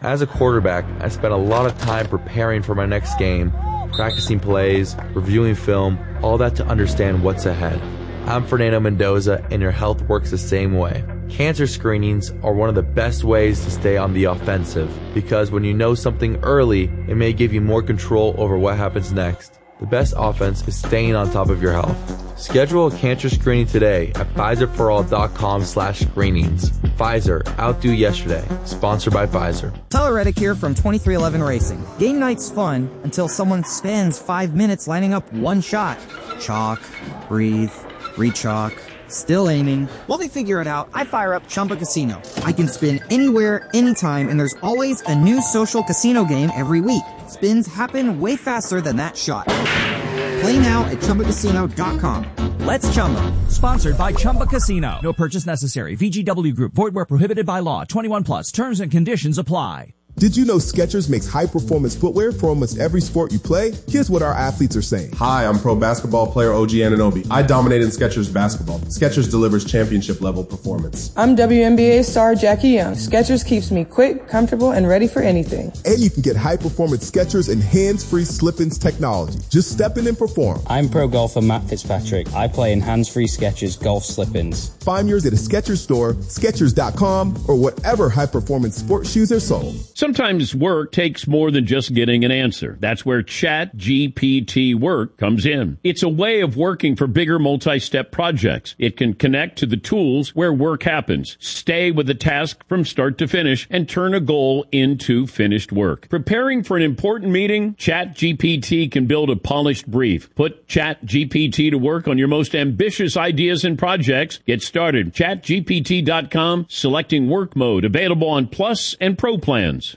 As a quarterback, I spent a lot of time preparing for my next game, practicing plays, reviewing film, all that to understand what's ahead. I'm Fernando Mendoza, and your health works the same way. Cancer screenings are one of the best ways to stay on the offensive, because when you know something early, it may give you more control over what happens next. The best offense is staying on top of your health. Schedule a cancer screening today at PfizerForAll.com/screenings. Pfizer, outdo yesterday. Sponsored by Pfizer. Tyler Reddick here from 2311 Racing. Game night's fun until someone spends 5 minutes lining up one shot. Chalk, breathe, re-chalk, still aiming. While they figure it out, I fire up Chumba Casino. I can spin anywhere, anytime, and there's always a new social casino game every week. Spins happen way faster than that shot. Play now at ChumbaCasino.com. Let's Chumba. Sponsored by Chumba Casino. No purchase necessary. VGW Group. Void where prohibited by law. 21 plus. Terms and conditions apply. Did you know Skechers makes high-performance footwear for almost every sport you play? Here's what our athletes are saying. Hi, I'm pro basketball player OG Anunoby. I dominate in Skechers basketball. Skechers delivers championship-level performance. I'm WNBA star Jackie Young. Skechers keeps me quick, comfortable, and ready for anything. And you can get high-performance Skechers and hands-free slip-ins technology. Just step in and perform. I'm pro golfer Matt Fitzpatrick. I play in hands-free Skechers golf slip-ins. Find yours at a Skechers store, Skechers.com, or whatever high-performance sports shoes are sold. Sometimes work takes more than just getting an answer. That's where ChatGPT Work comes in. It's a way of working for bigger multi-step projects. It can connect to the tools where work happens, stay with the task from start to finish, and turn a goal into finished work. Preparing for an important meeting? ChatGPT can build a polished brief. Put ChatGPT to work on your most ambitious ideas and projects. Get started. ChatGPT.com, selecting work mode, available on Plus and Pro plans.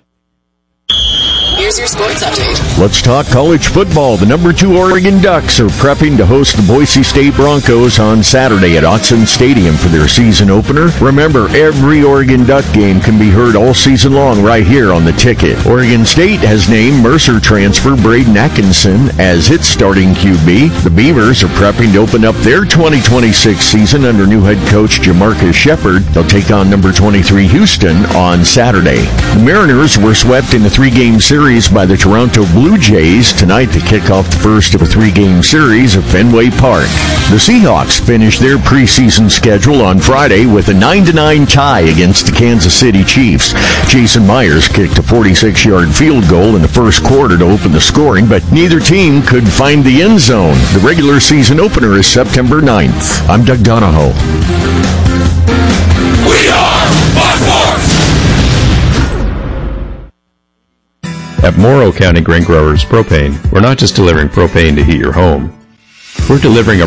Here's your sports update. Let's talk college football. The number 2 Oregon Ducks are prepping to host the Boise State Broncos on Saturday at Autzen Stadium for their season opener. Remember, every Oregon Duck game can be heard all season long right here on The Ticket. Oregon State has named Mercer transfer Braden Atkinson as its starting QB. The Beavers are prepping to open up their 2026 season under new head coach Jamarcus Shepard. They'll take on number 23 Houston on Saturday. The Mariners were swept in a 3-game series by the Toronto Blue Jays tonight to kick off the first of a 3-game series at Fenway Park. The Seahawks finished their preseason schedule on Friday with a 9-9 tie against the Kansas City Chiefs. Jason Myers kicked a 46-yard field goal in the first quarter to open the scoring, but neither team could find the end zone. The regular season opener is September 9th. I'm Doug Donahoe. We are Buckhorse! At Morrow County Grain Growers Propane, we're not just delivering propane to heat your home. We're delivering a